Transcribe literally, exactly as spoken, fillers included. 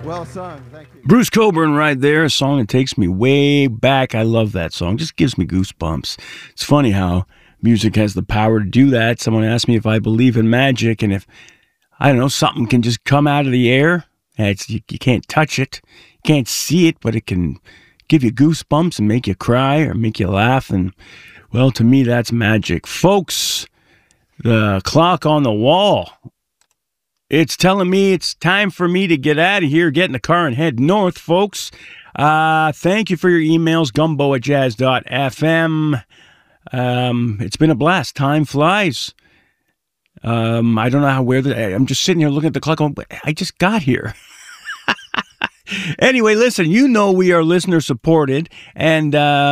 Well sung. Thank you. Bruce Cockburn right there, a song that takes me way back. I love that song. Just gives me goosebumps. It's funny how music has the power to do that. Someone asked me if I believe in magic, and if, I don't know, something can just come out of the air. It's, you, you can't touch it. You can't see it, but it can give you goosebumps and make you cry or make you laugh. And, well, to me, that's magic. Folks, the clock on the wall, it's telling me it's time for me to get out of here, get in the car, and head north, folks. Uh, thank you for your emails, gumbo at jazz dot f m. Um, it's been a blast. Time flies. Um, I don't know how, where the, I'm just sitting here looking at the clock. Going, I just got here. Anyway, listen, you know we are listener supported, and uh,